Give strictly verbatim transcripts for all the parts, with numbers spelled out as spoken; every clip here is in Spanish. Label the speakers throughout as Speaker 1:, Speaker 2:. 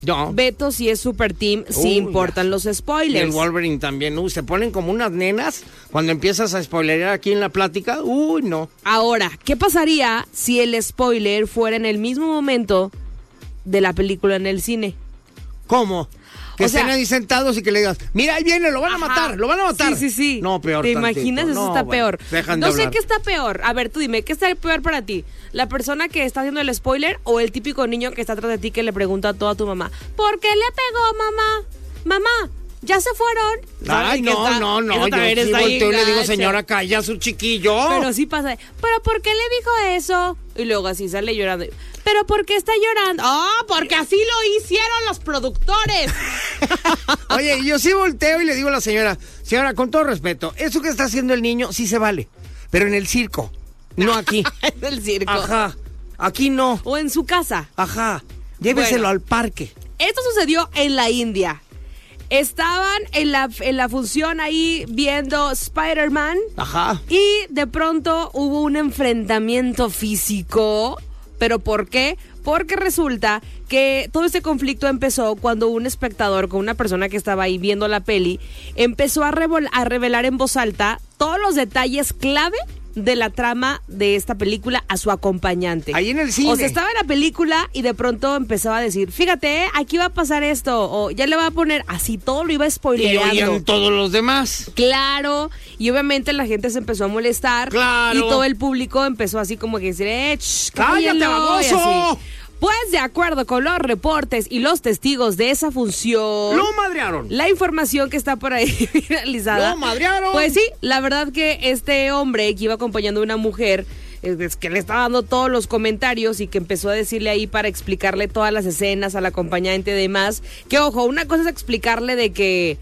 Speaker 1: No.
Speaker 2: Beto sí es super team, sí
Speaker 1: Uy,
Speaker 2: importan
Speaker 1: ya.
Speaker 2: los
Speaker 1: Y
Speaker 2: spoilers.
Speaker 1: el Wolverine también. Uy, se ponen como unas nenas cuando empiezas a spoilerear aquí en la plática. Uy, no.
Speaker 2: Ahora, ¿qué pasaría si el spoiler fuera en el mismo momento de la película en el cine?
Speaker 1: ¿Cómo? Que
Speaker 2: O
Speaker 1: estén
Speaker 2: sea-
Speaker 1: ahí sentados y que le digas, mira, ahí viene, lo van a
Speaker 2: Ajá.
Speaker 1: matar, lo van a matar.
Speaker 2: Sí, sí, sí.
Speaker 1: No, peor
Speaker 2: ¿Te
Speaker 1: tantito.
Speaker 2: imaginas? Eso
Speaker 1: No,
Speaker 2: está
Speaker 1: bueno,
Speaker 2: peor.
Speaker 1: dejan de
Speaker 2: No sé
Speaker 1: hablar.
Speaker 2: qué está peor. A ver, tú dime, ¿qué está peor para ti? ¿La persona que está haciendo el spoiler o el típico niño que está atrás de ti que le pregunta a toda tu mamá? ¿Por qué le pegó, mamá? Mamá, ¿ya se fueron? ¿Sabes
Speaker 1: Ay,
Speaker 2: que
Speaker 1: no,
Speaker 2: está-
Speaker 1: no, no,
Speaker 2: eso
Speaker 1: yo
Speaker 2: también
Speaker 1: sí
Speaker 2: está bien
Speaker 1: volteo y le digo,
Speaker 2: gacho.
Speaker 1: señora, calla a su chiquillo.
Speaker 2: Pero sí pasa. ¿Pero por qué le dijo eso? Y luego así sale llorando. ¿Pero por qué está llorando? ¡Oh, porque así lo hicieron los productores!
Speaker 1: Oye, y yo sí volteo y le digo a la señora, señora, con todo respeto, eso que está haciendo el niño sí se vale, pero en el circo, no aquí.
Speaker 2: En el circo.
Speaker 1: Ajá, aquí no.
Speaker 2: O en su casa.
Speaker 1: Ajá, lléveselo
Speaker 2: Bueno.
Speaker 1: al parque.
Speaker 2: Esto sucedió en la India. Estaban en la, en la función ahí viendo Spider-Man
Speaker 1: Ajá.
Speaker 2: y de pronto hubo un enfrentamiento físico. ¿Pero por qué? Porque resulta que todo este conflicto empezó cuando un espectador con una persona que estaba ahí viendo la peli empezó a, revol- a revelar en voz alta todos los detalles clave de la trama de esta película a su acompañante.
Speaker 1: Ahí en el cine.
Speaker 2: O sea, estaba en la película y de pronto empezaba a decir, fíjate, ¿eh? Aquí va a pasar esto, o ya le va a poner, así todo lo iba
Speaker 1: Y
Speaker 2: spoileando.
Speaker 1: oían todos los demás.
Speaker 2: Claro, y obviamente la gente se empezó a molestar.
Speaker 1: Claro.
Speaker 2: Y todo el público empezó así como que decir, eh, ch,
Speaker 1: ¡Cállate,
Speaker 2: cállenlo", y
Speaker 1: baboso!
Speaker 2: así. Pues de acuerdo con los reportes y los testigos de esa función,
Speaker 1: Lo madrearon.
Speaker 2: la información que está por ahí realizada.
Speaker 1: Lo madrearon.
Speaker 2: Pues sí, la verdad que este hombre que iba acompañando a una mujer, es que le estaba dando todos los comentarios y que empezó a decirle ahí para explicarle todas las escenas al acompañante y demás, que ojo, una cosa es explicarle de que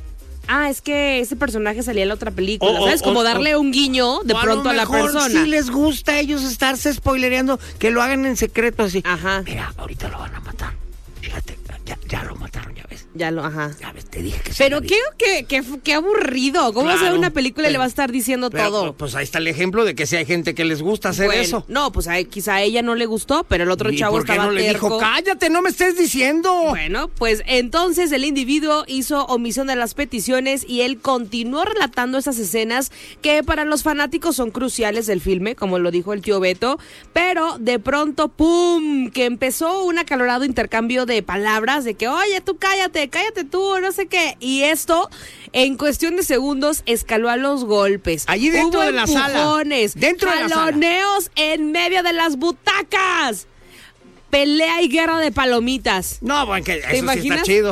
Speaker 2: ah, es que ese personaje salía en la otra película,
Speaker 1: O-
Speaker 2: ¿sabes?
Speaker 1: o-
Speaker 2: Como
Speaker 1: o-
Speaker 2: darle un guiño de
Speaker 1: O
Speaker 2: pronto a,
Speaker 1: lo
Speaker 2: la
Speaker 1: mejor
Speaker 2: persona.
Speaker 1: Si les gusta a ellos estarse spoilereando, que lo hagan en secreto así.
Speaker 2: Ajá.
Speaker 1: Mira, ahorita lo van a matar. Fíjate, ya, ya lo mataron, ya ves.
Speaker 2: Ya lo, ajá.
Speaker 1: Ya ves, te dije que sí
Speaker 2: Pero
Speaker 1: la vi.
Speaker 2: qué, qué, qué, qué aburrido. ¿Cómo va a ser
Speaker 1: Claro,
Speaker 2: una película y le
Speaker 1: pero-
Speaker 2: va a estar diciendo
Speaker 1: Pero,
Speaker 2: todo?
Speaker 1: Pues ahí está el ejemplo de que si hay gente que les gusta hacer
Speaker 2: Bueno,
Speaker 1: eso.
Speaker 2: no, pues a, quizá a ella no le gustó, pero el otro
Speaker 1: ¿Y
Speaker 2: chavo
Speaker 1: por qué
Speaker 2: estaba
Speaker 1: no le
Speaker 2: terco.
Speaker 1: dijo, cállate, no me estés diciendo?
Speaker 2: Bueno, pues entonces el individuo hizo omisión de las peticiones y él continuó relatando esas escenas que para los fanáticos son cruciales del filme, como lo dijo el tío Beto, pero de pronto, ¡pum!, que empezó un acalorado intercambio de palabras de que, oye, tú cállate, cállate tú, no sé qué, y esto en cuestión de segundos escaló a los golpes.
Speaker 1: Allí dentro
Speaker 2: Hubo
Speaker 1: de la sala.
Speaker 2: empujones,
Speaker 1: Dentro de la sala.
Speaker 2: jaloneos en medio de las butacas. Pelea y guerra de palomitas.
Speaker 1: No, bueno, que eso sí
Speaker 2: imaginas?
Speaker 1: está chido.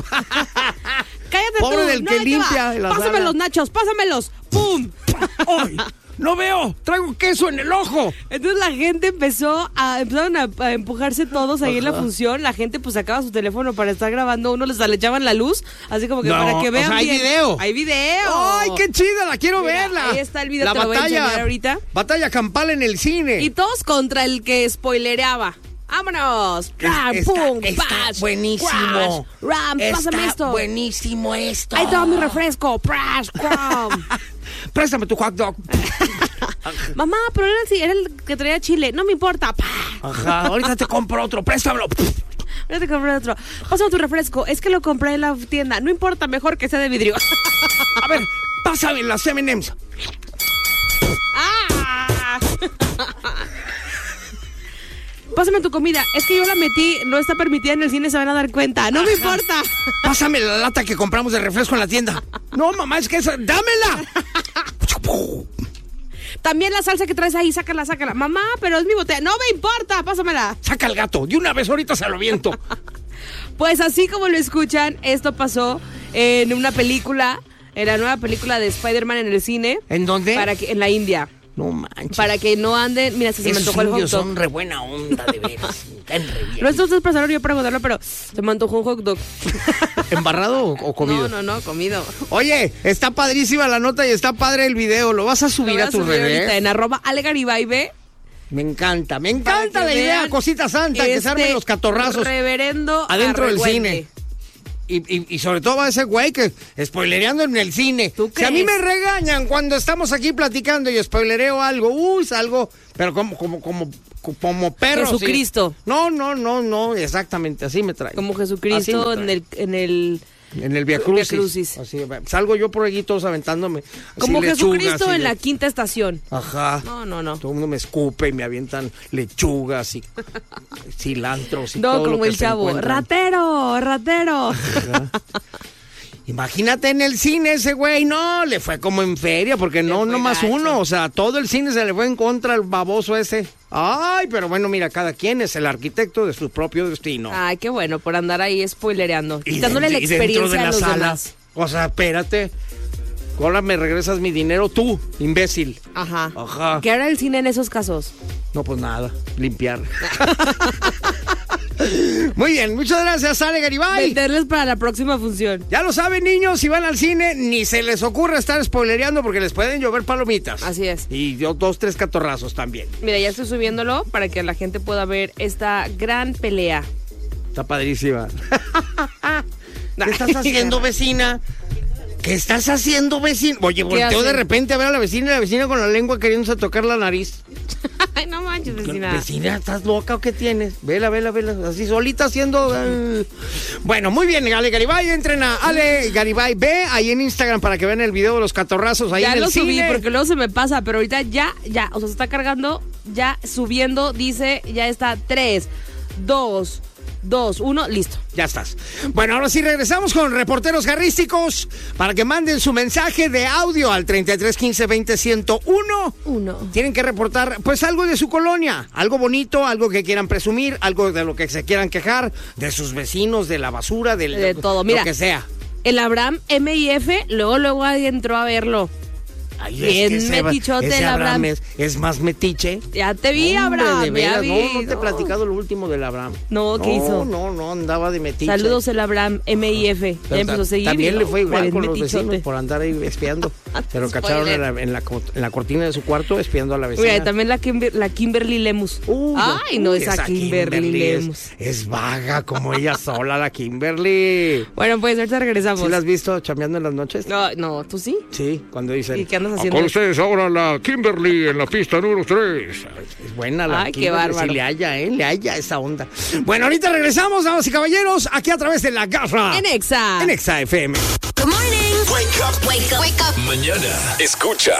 Speaker 2: Cállate
Speaker 1: Pobre
Speaker 2: tú.
Speaker 1: del
Speaker 2: no,
Speaker 1: que
Speaker 2: ahí te
Speaker 1: limpia
Speaker 2: va.
Speaker 1: en la
Speaker 2: Pásame
Speaker 1: sala.
Speaker 2: los nachos, pásamelos. ¡Pum!
Speaker 1: ¡Ay! ¡No veo! ¡Traigo queso en el ojo!
Speaker 2: Entonces la gente empezó a empezaron a, a empujarse todos ahí en la
Speaker 1: Ajá.
Speaker 2: función. La gente pues sacaba su teléfono para estar grabando. Uno les le echaban la luz, así como que
Speaker 1: No,
Speaker 2: para que
Speaker 1: o
Speaker 2: vean
Speaker 1: sea, hay
Speaker 2: bien.
Speaker 1: video.
Speaker 2: Hay video.
Speaker 1: ¡Ay, qué chida! ¡La quiero
Speaker 2: Mira,
Speaker 1: verla!
Speaker 2: ahí está el video,
Speaker 1: La
Speaker 2: te lo voy a
Speaker 1: batalla,
Speaker 2: enseñar ahorita.
Speaker 1: Batalla campal en el cine.
Speaker 2: Y todos contra el que spoilereaba. ¡Vámonos! ¡Ram,
Speaker 1: está,
Speaker 2: pum!
Speaker 1: está
Speaker 2: ¡Pash!
Speaker 1: buenísimo.
Speaker 2: ¡Crash! ¡Ram, pásame
Speaker 1: Está
Speaker 2: esto!
Speaker 1: buenísimo esto.
Speaker 2: ¡Ahí te va mi refresco! ¡Prash! ¡Cram!
Speaker 1: Préstame tu hot dog.
Speaker 2: Mamá, pero era el, era el que traía chile. No me importa. ¡Pah!
Speaker 1: Ajá, ahorita te compro otro, préstamelo.
Speaker 2: Voy a te compré otro. Pásame tu refresco. Es que lo compré en la tienda. No importa, mejor que sea de vidrio.
Speaker 1: A ver, pásame las eme and eme's.
Speaker 2: ¡Ah! Pásame tu comida. Es que yo la metí. No está permitida en el cine. Se van a dar cuenta. No me importa.
Speaker 1: Pásame la lata que compramos de refresco en la tienda. No, mamá, es que esa... ¡Dámela!
Speaker 2: También la salsa que traes ahí. Sácala, sácala. Mamá, pero es mi botella. No me importa. Pásamela.
Speaker 1: Saca el gato. De una vez ahorita se lo viento.
Speaker 2: Pues así como lo escuchan, esto pasó en una película. En la nueva película de Spider-Man en el cine.
Speaker 1: ¿En dónde?
Speaker 2: Para que, en la India.
Speaker 1: No manches.
Speaker 2: Para que no anden. Mira, si se me
Speaker 1: Esos
Speaker 2: antojó el hot
Speaker 1: indios
Speaker 2: dog.
Speaker 1: son re buena onda, de veras. Están re bien.
Speaker 2: No estos dos pasaron yo para preguntarlo, pero se me antojó un hot dog.
Speaker 1: ¿Embarrado o, o comido?
Speaker 2: No, no, no, comido.
Speaker 1: Oye, está padrísima la nota y está padre el video. ¿Lo vas a
Speaker 2: Lo
Speaker 1: subir
Speaker 2: voy
Speaker 1: a tus
Speaker 2: subir ahorita
Speaker 1: redes?
Speaker 2: en arroba Algaribaibe.
Speaker 1: Me encanta, me
Speaker 2: Para
Speaker 1: encanta
Speaker 2: que
Speaker 1: la idea,
Speaker 2: vean
Speaker 1: cosita santa, que se armen
Speaker 2: este
Speaker 1: los catorrazos
Speaker 2: reverendo
Speaker 1: adentro del
Speaker 2: arregüente.
Speaker 1: cine. Y, y, y sobre todo va ese güey que spoilereando en el cine.
Speaker 2: ¿Tú
Speaker 1: Si a mí
Speaker 2: crees?
Speaker 1: me regañan cuando estamos aquí platicando y spoilereo algo, uy, salgo, pero como, como, como, como perro.
Speaker 2: Jesucristo.
Speaker 1: ¿sí? No, no, no, no, exactamente, así me trae.
Speaker 2: Como
Speaker 1: Así
Speaker 2: Jesucristo
Speaker 1: me
Speaker 2: en
Speaker 1: trae.
Speaker 2: el, en el
Speaker 1: En el Via Crucis.
Speaker 2: Via Crucis.
Speaker 1: Así, salgo yo por allí todos aventándome. así
Speaker 2: como
Speaker 1: lechugas
Speaker 2: Jesucristo
Speaker 1: y
Speaker 2: en
Speaker 1: le-
Speaker 2: la quinta estación.
Speaker 1: Ajá.
Speaker 2: No, no, no.
Speaker 1: Todo el mundo me escupe y me avientan lechugas y cilantros y
Speaker 2: No,
Speaker 1: todo lo
Speaker 2: como
Speaker 1: que
Speaker 2: el
Speaker 1: se
Speaker 2: chavo.
Speaker 1: encuentran.
Speaker 2: Ratero, ratero.
Speaker 1: Imagínate en el cine ese güey, no, le fue como en feria, porque no,
Speaker 2: fue
Speaker 1: nomás
Speaker 2: gacho.
Speaker 1: uno, o sea, todo el cine se le fue en contra al baboso ese. Ay, pero bueno, mira, cada quien es el arquitecto de su propio destino.
Speaker 2: Ay, qué bueno, por andar ahí spoilereando.
Speaker 1: Y
Speaker 2: Quitándole
Speaker 1: de-
Speaker 2: la
Speaker 1: y dentro
Speaker 2: experiencia
Speaker 1: de
Speaker 2: a
Speaker 1: la
Speaker 2: los
Speaker 1: sala.
Speaker 2: demás.
Speaker 1: O sea, espérate. Ahora me regresas mi dinero tú, imbécil.
Speaker 2: Ajá.
Speaker 1: Ajá.
Speaker 2: ¿Qué hará el cine en esos casos?
Speaker 1: No, pues nada, limpiar. Muy bien, muchas gracias, Ale Garibay.
Speaker 2: Venderles para la próxima función.
Speaker 1: Ya lo saben, niños, si van al cine, ni se les ocurra estar spoilereando porque les pueden llover palomitas.
Speaker 2: Así es.
Speaker 1: Y yo dos, tres catorrazos también.
Speaker 2: Mira, ya estoy subiéndolo para que la gente pueda ver esta gran pelea.
Speaker 1: Está padrísima. ¿Qué estás haciendo, vecina? ¿Qué estás haciendo, vecina? Oye, volteó
Speaker 2: hace?
Speaker 1: de repente a ver a la vecina y la vecina con la lengua queriéndose tocar la nariz.
Speaker 2: Ay, no manches, vecina.
Speaker 1: Vecina, ¿estás loca o qué tienes? Vela, vela, vela. Así solita haciendo... eh. Bueno, muy bien, Ale Garibay. Entren a Ale Garibay B ahí en Instagram para que vean el video de los catorrazos ahí
Speaker 2: Ya
Speaker 1: en
Speaker 2: lo
Speaker 1: el
Speaker 2: subí
Speaker 1: cine.
Speaker 2: porque luego se me pasa, pero ahorita ya, ya, o sea, se está cargando, ya subiendo, dice, ya está tres, dos, dos, uno, listo.
Speaker 1: Ya estás. Bueno, ahora sí regresamos con reporteros garrísticos para que manden su mensaje de audio al treinta y tres quince veinte ciento uno.
Speaker 2: Uno.
Speaker 1: Tienen que reportar, pues, algo de su colonia, algo bonito, algo que quieran presumir, algo de lo que se quieran quejar, de sus vecinos, de la basura, del,
Speaker 2: De todo. Mira,
Speaker 1: lo que sea.
Speaker 2: El Abraham M I F, luego, luego ahí entró a verlo.
Speaker 1: Ay,
Speaker 2: Bien
Speaker 1: ese-
Speaker 2: metichote
Speaker 1: ese
Speaker 2: el Abraham.
Speaker 1: Es, es más metiche.
Speaker 2: Ya te vi,
Speaker 1: Hombre,
Speaker 2: Abraham,
Speaker 1: de
Speaker 2: ya
Speaker 1: veras,
Speaker 2: vi.
Speaker 1: no, no te he
Speaker 2: No.
Speaker 1: platicado lo último del Abraham.
Speaker 2: No, ¿qué
Speaker 1: no,
Speaker 2: hizo?
Speaker 1: No, no, andaba de metiche.
Speaker 2: Saludos el Abraham M I F.
Speaker 1: Pero
Speaker 2: Ya empezó a seguir.
Speaker 1: También
Speaker 2: y
Speaker 1: le
Speaker 2: no,
Speaker 1: fue igual
Speaker 2: bien
Speaker 1: con los
Speaker 2: metichote.
Speaker 1: vecinos por andar ahí espiando. Se lo cacharon en la, en, la, co- en la cortina de su cuarto espiando a la vecina.
Speaker 2: Mira, también la, Kimber- la Kimberly Lemus.
Speaker 1: Uy,
Speaker 2: Ay, no,
Speaker 1: uy,
Speaker 2: esa Kimberly, Lemus.
Speaker 1: Es, es vaga como ella sola, la Kimberly.
Speaker 2: Bueno, pues ahorita regresamos.
Speaker 1: ¿Sí la has visto chambeando en las noches?
Speaker 2: No, no, ¿tú sí?
Speaker 1: Sí, cuando dicen...
Speaker 2: ¿Y qué andas
Speaker 1: "Ah,
Speaker 2: haciendo?
Speaker 1: Con ustedes ahora la Kimberly en la pista número tres. Es buena la
Speaker 2: Ay, qué
Speaker 1: Kimberly,
Speaker 2: bárbaro.
Speaker 1: sí le halla, ¿eh? Le halla esa onda. Bueno, ahorita regresamos, damas y caballeros, aquí a través de La Garra.
Speaker 2: En Exa.
Speaker 1: En Exa F M.
Speaker 3: Good morning.
Speaker 4: Wake up,
Speaker 3: Wake up. Wake up.
Speaker 4: mañana. Escucha